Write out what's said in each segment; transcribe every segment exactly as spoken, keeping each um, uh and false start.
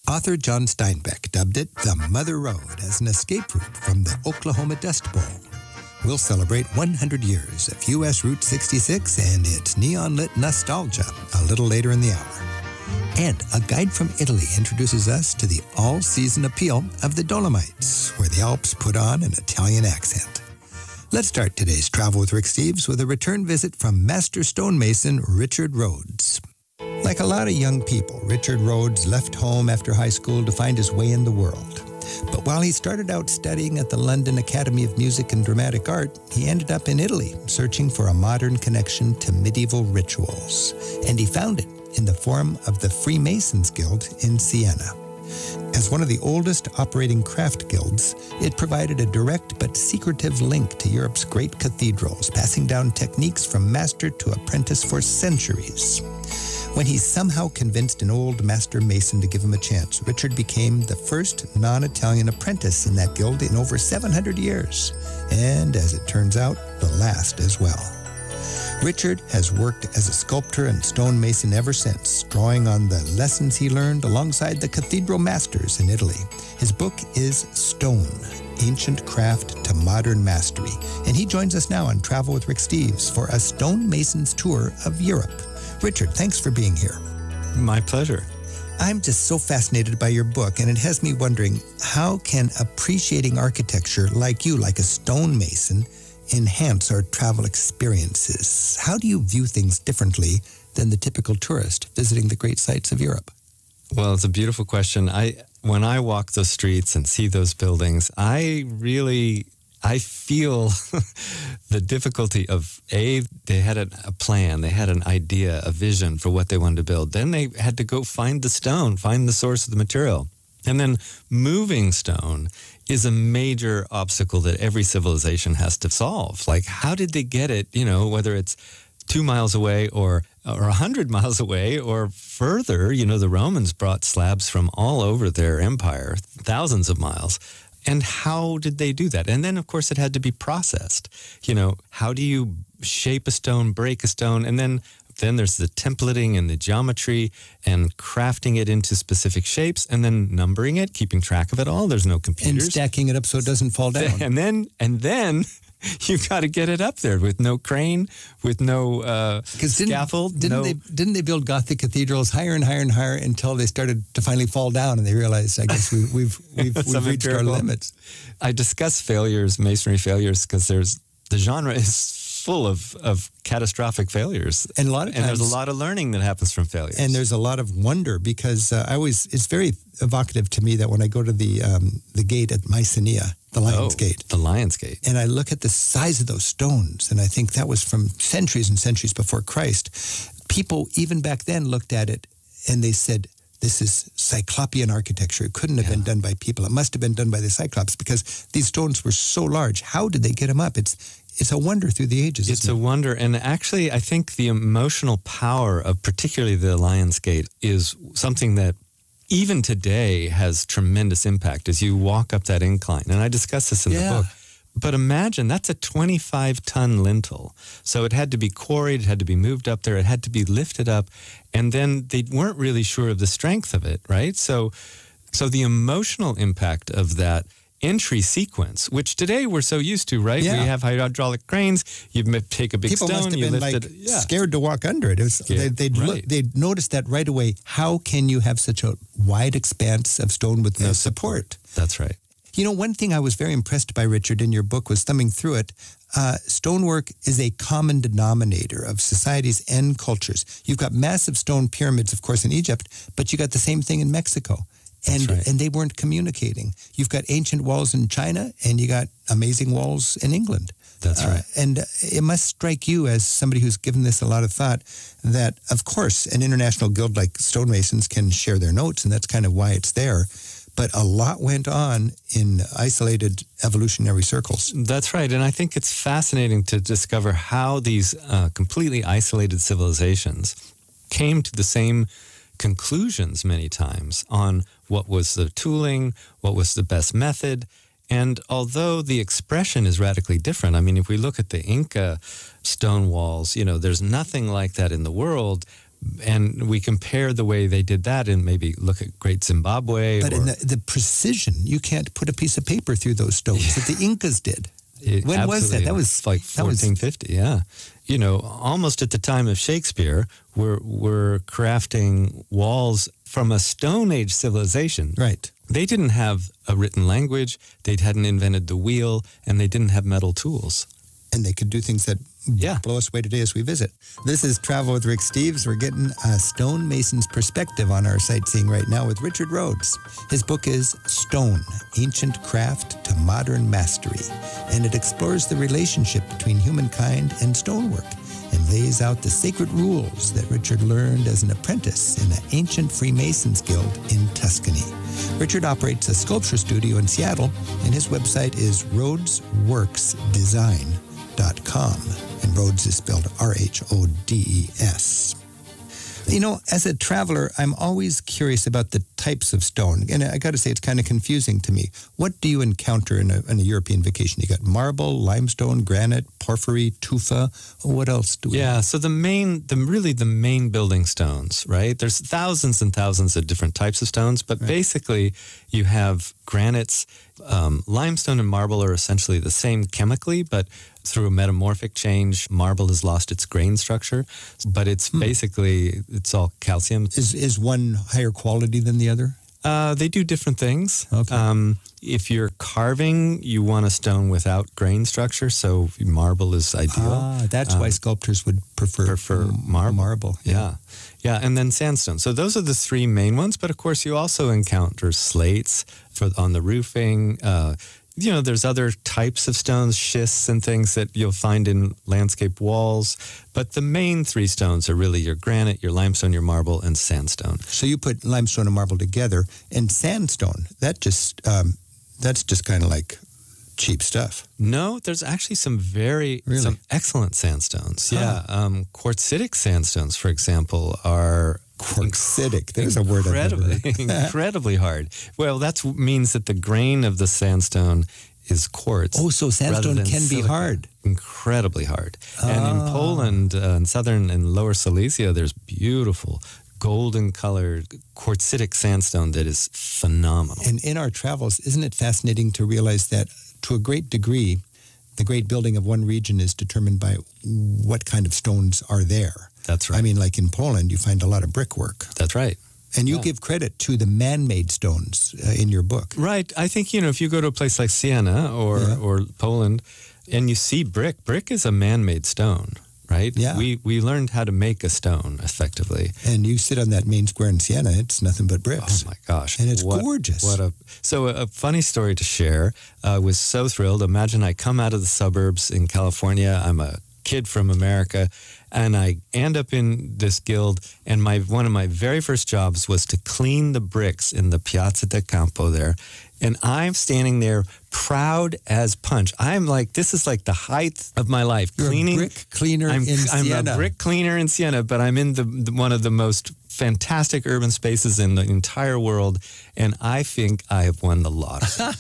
Author John Steinbeck dubbed it the Mother Road as an escape route from the Oklahoma Dust Bowl. We'll celebrate one hundred years of U S Route sixty-six and its neon-lit nostalgia a little later in the hour. And a guide from Italy introduces us to the all-season appeal of the Dolomites, where the Alps put on an Italian accent. Let's start today's Travel with Rick Steves with a return visit from master stonemason Richard Rhodes. Like a lot of young people, Richard Rhodes left home after high school to find his way in the world. But while he started out studying at the London Academy of Music and Dramatic Art, he ended up in Italy, searching for a modern connection to medieval rituals. And he found it in the form of the Freemasons Guild in Siena. As one of the oldest operating craft guilds, it provided a direct but secretive link to Europe's great cathedrals, passing down techniques from master to apprentice for centuries. When he somehow convinced an old master mason to give him a chance, Richard became the first non-Italian apprentice in that guild in over seven hundred years, and as it turns out, the last as well. Richard has worked as a sculptor and stonemason ever since, drawing on the lessons he learned alongside the cathedral masters in Italy. His book is Stone, Ancient Craft to Modern Mastery, and he joins us now on Travel with Rick Steves for a stonemason's tour of Europe. Richard, thanks for being here. My pleasure. I'm just so fascinated by your book, and it has me wondering, how can appreciating architecture like you, like a stonemason, enhance our travel experiences? How do you view things differently than the typical tourist visiting the great sites of Europe? Well, it's a beautiful question. I when I walk those streets and see those buildings, I really I feel the difficulty of, A, they had a, a plan, they had an idea, a vision for what they wanted to build. Then they had to go find the stone, find the source of the material. And then moving stone is a major obstacle that every civilization has to solve. Like, how did they get it, you know, whether it's two miles away or or a hundred miles away or further? You know, the Romans brought slabs from all over their empire, thousands of miles. And how did they do that? And then, of course, it had to be processed. You know, how do you shape a stone, break a stone, and then Then there's the templating and the geometry and crafting it into specific shapes and then numbering it, keeping track of it all. There's no computers. And stacking it up so it doesn't fall down. And then, and then you've got to get it up there with no crane, with no uh, scaffold. Didn't, no... they, didn't they build Gothic cathedrals higher and higher and higher until they started to finally fall down and they realized, I guess, we, we've, we've, we've reached our limits? I discuss failures, masonry failures, because there's the genre is full of, of catastrophic failures. And a lot of and times, there's a lot of learning that happens from failures. And there's a lot of wonder because uh, I always, it's very evocative to me that when I go to the um, the gate at Mycenae, the Lion's oh, Gate. The Lion's Gate. And I look at the size of those stones, and I think that was from centuries and centuries before Christ. People, even back then, looked at it and they said, this is Cyclopean architecture. It couldn't have yeah. been done by people. It must have been done by the Cyclops because these stones were so large. How did they get them up? It's It's a wonder through the ages. It's isn't a it? wonder. And actually, I think the emotional power of particularly the Lion's Gate is something that even today has tremendous impact as you walk up that incline. And I discuss this in yeah. the book. But imagine, that's a twenty-five ton lintel. So it had to be quarried, it had to be moved up there, it had to be lifted up. And then they weren't really sure of the strength of it, right? So, so the emotional impact of that entry sequence, which today we're so used to, right? Yeah. We have hydraulic cranes. You take a big People stone, must have you been lift like it. Yeah. scared to walk under it. it was, they, they'd, right. look, they'd notice that right away. How can you have such a wide expanse of stone with no, no support? support? That's right. You know, one thing I was very impressed by, Richard, in your book was thumbing through it. Uh, stonework is a common denominator of societies and cultures. You've got massive stone pyramids, of course, in Egypt, but you got the same thing in Mexico. And right. and they weren't communicating. You've got ancient walls in China, and you got amazing walls in England. That's uh, right. And it must strike you, as somebody who's given this a lot of thought, that, of course, an international guild like stonemasons can share their notes, and that's kind of why it's there. But a lot went on in isolated evolutionary circles. That's right. And I think it's fascinating to discover how these uh, completely isolated civilizations came to the same conclusions many times on what was the tooling, what was the best method. And although the expression is radically different, I mean, if we look at the Inca stone walls, you know, there's nothing like that in the world, and we compare the way they did that and maybe look at Great Zimbabwe. But or, in the, the precision, you can't put a piece of paper through those stones Yeah. that the Incas did. It- When was that? absolutely. That was like that was- fourteen fifty, yeah. You know, almost at the time of Shakespeare, we're, we're crafting walls from a Stone Age civilization. Right. They didn't have a written language, they hadn't invented the wheel, and they didn't have metal tools. And they could do things that Yeah. blow us away today as we visit. This is Travel with Rick Steves. We're getting a stonemason's perspective on our sightseeing right now with Richard Rhodes. His book is Stone, Ancient Craft to Modern Mastery, and it explores the relationship between humankind and stonework and lays out the sacred rules that Richard learned as an apprentice in the ancient Freemasons Guild in Tuscany. Richard operates a sculpture studio in Seattle, and his website is rhodes works design dot com. And Rhodes is spelled R H O D E S. You know, as a traveler, I'm always curious about the types of stone. And I got to say, it's kind of confusing to me. What do you encounter in a, in a European vacation? You got marble, limestone, granite, porphyry, tufa. What else do we Yeah, have? so the main, the really the main building stones, right? There's thousands and thousands of different types of stones, but Right. basically you have granites. Um, limestone and marble are essentially the same chemically, but through a metamorphic change, marble has lost its grain structure. But it's Hmm. basically, it's all calcium. Is, is one higher quality than the other? Uh, they do different things. Okay. Um, if you're carving, you want a stone without grain structure, so marble is ideal. Ah, that's why Um, sculptors would prefer, prefer m- marble. marble. Yeah. Yeah. And then sandstone. So those are the three main ones. But of course, you also encounter slates for on the roofing. Uh, you know, there's other types of stones, schists and things that you'll find in landscape walls. But the main three stones are really your granite, your limestone, your marble, and sandstone. So you put limestone and marble together, and sandstone, that just um, that's just kind of like cheap stuff. No, there's actually some very, Really? some excellent sandstones. Yeah. Um, quartzitic sandstones, for example, are Quartzitic. There's a word I've never incredibly, heard. incredibly hard. Well, that means that the grain of the sandstone is quartz. Oh, so rather sandstone than can be silicon. hard. Incredibly hard. And in Ah. Poland, uh, in southern and lower Silesia, there's beautiful golden colored quartzitic sandstone that is phenomenal. And in our travels, isn't it fascinating to realize that to a great degree, the great building of one region is determined by what kind of stones are there? That's right. I mean, like in Poland, you find a lot of brickwork. That's right. And you Yeah. give credit to the man-made stones uh, in your book. Right. I think, you know, if you go to a place like Siena or, Yeah. or Poland and you see brick, brick is a man-made stone, right? Yeah. We, we learned how to make a stone effectively. And you sit on that main square in Siena, it's nothing but bricks. Oh my gosh. And it's What- gorgeous. What a so a, a funny story to share. I uh, was so thrilled. Imagine I come out of the suburbs in California. I'm a kid from America, and I end up in this guild. And my one of my very first jobs was to clean the bricks in the Piazza del Campo there. And I'm standing there proud as punch. I'm like, this is like the height of my life. You're cleaning a brick cleaner I'm, in I'm Siena. a brick cleaner in Siena, but I'm in the, the one of the most fantastic urban spaces in the entire world, and I think I have won the lottery.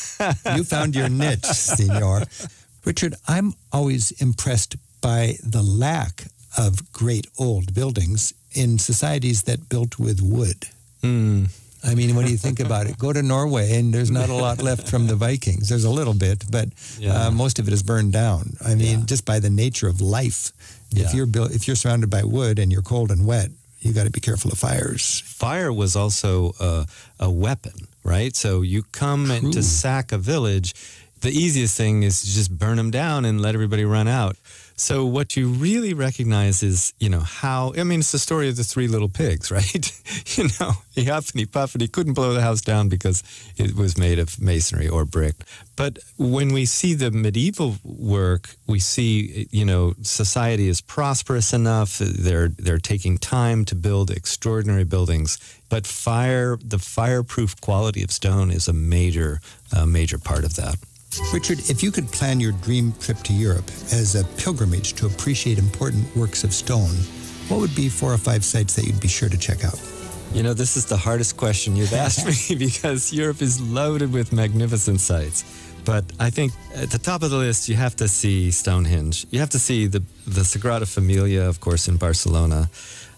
You found your niche, senor. Richard, I'm always impressed by the lack of great old buildings in societies that built with wood. Mm. I mean, when you think about it, go to Norway and there's not a lot left from the Vikings. There's a little bit, but Yeah. uh, most of it is burned down. I mean, Yeah. just by the nature of life. Yeah. If you're built, if you're surrounded by wood and you're cold and wet, you got to be careful of fires. Fire was also a, a weapon, right? So you come in True. to sack a village, the easiest thing is to just burn them down and let everybody run out. So what you really recognize is, you know, how, I mean, it's the story of the three little pigs, right? you know, he huffed and he puffed and he couldn't blow the house down because it was made of masonry or brick. But when we see the medieval work, we see, you know, society is prosperous enough. They're, they're taking time to build extraordinary buildings. But fire, the fireproof quality of stone is a major, uh, major part of that. Richard, if you could plan your dream trip to Europe as a pilgrimage to appreciate important works of stone, what would be four or five sites that you'd be sure to check out? You know, this is the hardest question you've asked me because Europe is loaded with magnificent sites. But I think at the top of the list, you have to see Stonehenge. You have to see the, the Sagrada Familia, of course, in Barcelona.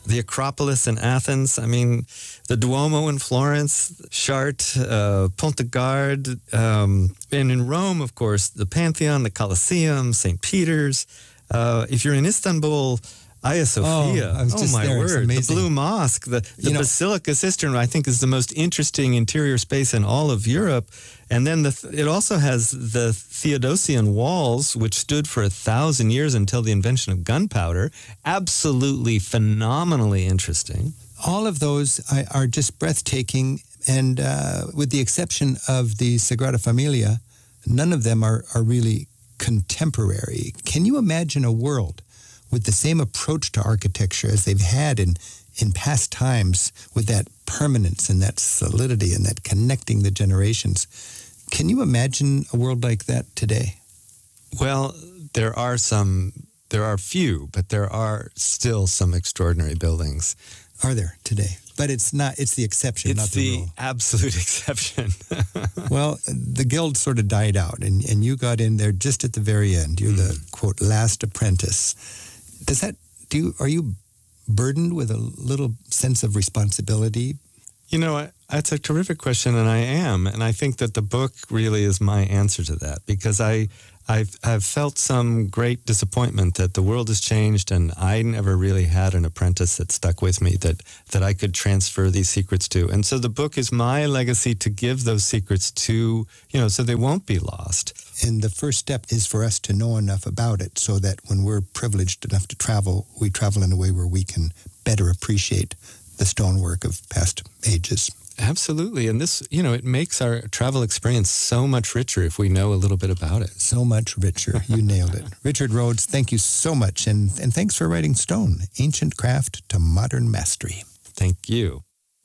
the Acropolis in Athens. I mean, the Duomo in Florence, Chartres, uh, Pont de Garde, um, and in Rome, of course, the Pantheon, the Colosseum, Saint Peter's. Uh, if you're in Istanbul, Hagia Sophia. Oh, I was oh just my there. It's word. The amazing. Blue Mosque, the, the You know- Basilica Cistern, I think, is the most interesting interior space in all of Europe. And then the, it also has the Theodosian walls, which stood for a thousand years until the invention of gunpowder. Absolutely phenomenally interesting. All of those are- are just breathtaking, and uh, with the exception of the Sagrada Familia, none of them are, are really contemporary. Can you imagine a world with the same approach to architecture as they've had in, in past times, with that permanence and that solidity and that connecting the generations? Can you imagine a world like that today? Well, there are some, there are few, but there are still some extraordinary buildings. Are there today? But it's not, it's the exception, It's not the, the rule. absolute exception. Well, the guild sort of died out, and, and you got in there just at the very end. You're the, quote, last apprentice. Does that, do you, are you burdened with a little sense of responsibility? You know, I- that's a terrific question, and I am. And I think that the book really is my answer to that, because I, I've, I've felt some great disappointment that the world has changed, and I never really had an apprentice that stuck with me that, that I could transfer these secrets to. And so the book is my legacy to give those secrets to, you know, so they won't be lost. And the first step is for us to know enough about it so that when we're privileged enough to travel, we travel in a way where we can better appreciate the stonework of past ages. Absolutely. And this, you know, it makes our travel experience so much richer if we know a little bit about it. So much richer. You nailed it. Richard Rhodes, thank you so much. And, and thanks for writing Stone, Ancient Craft to Modern Mastery. Thank you.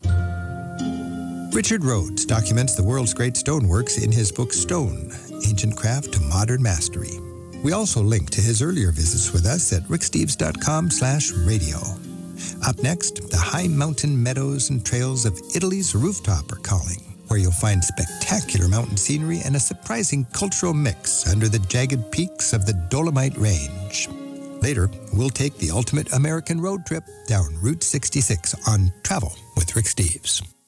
Richard Rhodes documents the world's great stoneworks in his book Stone, Ancient Craft to Modern Mastery. We also link to his earlier visits with us at ricksteves.com slash radio. Up next, the high mountain meadows and trails of Italy's rooftop are calling, where you'll find spectacular mountain scenery and a surprising cultural mix under the jagged peaks of the Dolomite Range. Later, we'll take the ultimate American road trip down Route sixty-six on Travel with Rick Steves.